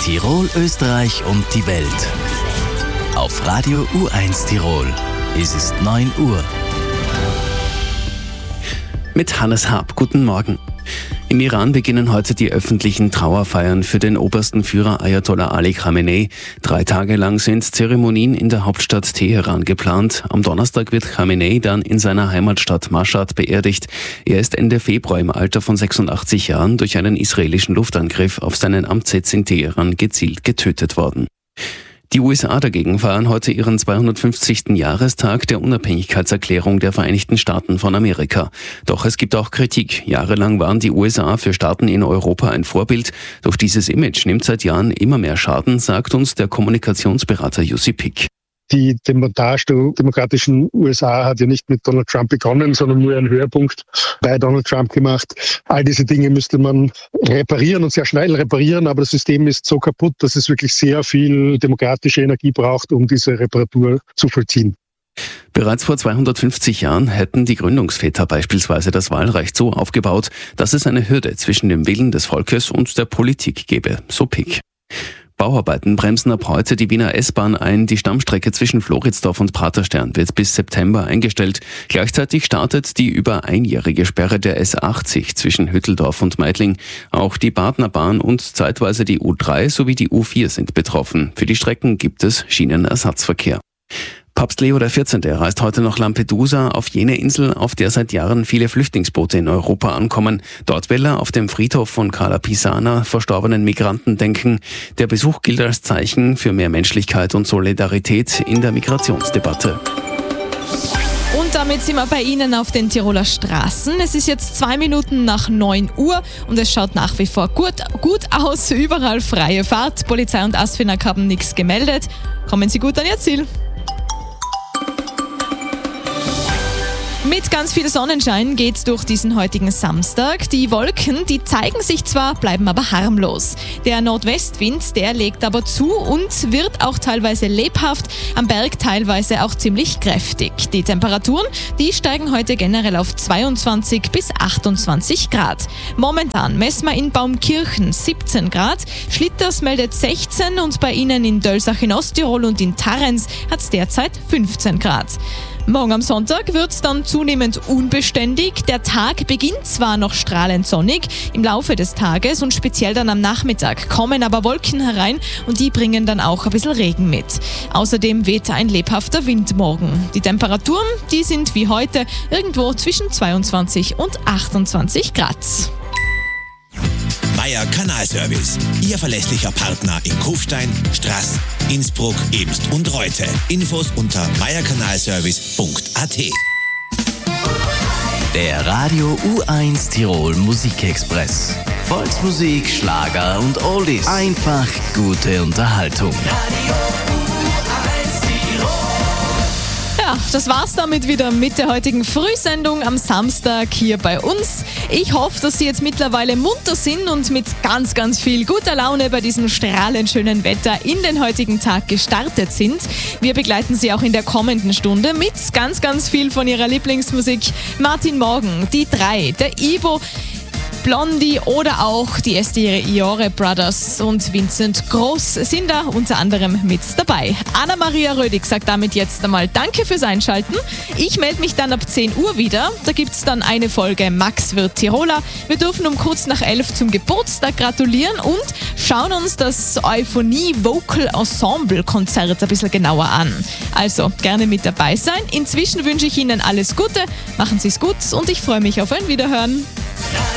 Tirol, Österreich und die Welt. Auf Radio U1 Tirol. Es ist 9 Uhr. Mit Hannes Haab. Guten Morgen. Im Iran beginnen heute die öffentlichen Trauerfeiern für den obersten Führer Ayatollah Ali Khamenei. 3 Tage lang sind Zeremonien in der Hauptstadt Teheran geplant. Am Donnerstag wird Khamenei dann in seiner Heimatstadt Mashhad beerdigt. Er ist Ende Februar im Alter von 86 Jahren durch einen israelischen Luftangriff auf seinen Amtssitz in Teheran gezielt getötet worden. Die USA dagegen feiern heute ihren 250. Jahrestag der Unabhängigkeitserklärung der Vereinigten Staaten von Amerika. Doch es gibt auch Kritik. Jahrelang waren die USA für Staaten in Europa ein Vorbild. Doch dieses Image nimmt seit Jahren immer mehr Schaden, sagt uns der Kommunikationsberater Jussi Pick. Die Demontage der demokratischen USA hat ja nicht mit Donald Trump begonnen, sondern nur einen Höhepunkt bei Donald Trump gemacht. All diese Dinge müsste man reparieren und sehr schnell reparieren, aber das System ist so kaputt, dass es wirklich sehr viel demokratische Energie braucht, um diese Reparatur zu vollziehen. Bereits vor 250 Jahren hätten die Gründungsväter beispielsweise das Wahlrecht so aufgebaut, dass es eine Hürde zwischen dem Willen des Volkes und der Politik gäbe, so Pick. Bauarbeiten bremsen ab heute die Wiener S-Bahn ein. Die Stammstrecke zwischen Floridsdorf und Praterstern wird bis September eingestellt. Gleichzeitig startet die über einjährige Sperre der S80 zwischen Hütteldorf und Meidling. Auch die Badnerbahn und zeitweise die U3 sowie die U4 sind betroffen. Für die Strecken gibt es Schienenersatzverkehr. Papst Leo XIV. Reist heute nach Lampedusa, auf jene Insel, auf der seit Jahren viele Flüchtlingsboote in Europa ankommen. Dort will er auf dem Friedhof von Cala Pisana verstorbenen Migranten denken. Der Besuch gilt als Zeichen für mehr Menschlichkeit und Solidarität in der Migrationsdebatte. Und damit sind wir bei Ihnen auf den Tiroler Straßen. Es ist jetzt 2 Minuten nach 9 Uhr und es schaut nach wie vor gut aus. Überall freie Fahrt. Polizei und ASFINAG haben nichts gemeldet. Kommen Sie gut an Ihr Ziel. Mit ganz viel Sonnenschein geht's durch diesen heutigen Samstag. Die Wolken, die zeigen sich zwar, bleiben aber harmlos. Der Nordwestwind, der legt aber zu und wird auch teilweise lebhaft, am Berg teilweise auch ziemlich kräftig. Die Temperaturen, die steigen heute generell auf 22 bis 28 Grad. Momentan messen wir in Baumkirchen 17 Grad, Schlitters meldet 16 und bei Ihnen in Dölsach in Osttirol und in Tarrenz hat's derzeit 15 Grad. Morgen am Sonntag wird es dann zunehmend unbeständig. Der Tag beginnt zwar noch strahlend sonnig, im Laufe des Tages und speziell dann am Nachmittag kommen aber Wolken herein und die bringen dann auch ein bisschen Regen mit. Außerdem weht ein lebhafter Wind morgen. Die Temperaturen, die sind wie heute irgendwo zwischen 22 und 28 Grad. Meier Kanalservice, Ihr verlässlicher Partner in Kufstein, Straß, Innsbruck, Ebst und Reute. Infos unter meierkanalservice.at. Der Radio U1 Tirol Musikexpress. Volksmusik, Schlager und Oldies. Einfach gute Unterhaltung. Ja, das war's damit wieder mit der heutigen Frühsendung am Samstag hier bei uns. Ich hoffe, dass Sie jetzt mittlerweile munter sind und mit ganz, ganz viel guter Laune bei diesem strahlend schönen Wetter in den heutigen Tag gestartet sind. Wir begleiten Sie auch in der kommenden Stunde mit ganz, ganz viel von Ihrer Lieblingsmusik. Martin Morgen, die 3, der Ibo, Blondie oder auch die Iore Brothers und Vincent Groß sind da unter anderem mit dabei. Anna-Maria Rödig sagt damit jetzt einmal Danke fürs Einschalten. Ich melde mich dann ab 10 Uhr wieder. Da gibt es dann eine Folge Max wird Tiroler. Wir dürfen um kurz nach 11 zum Geburtstag gratulieren und schauen uns das Euphonie Vocal Ensemble Konzert ein bisschen genauer an. Also gerne mit dabei sein. Inzwischen wünsche ich Ihnen alles Gute, machen Sie es gut und ich freue mich auf ein Wiederhören.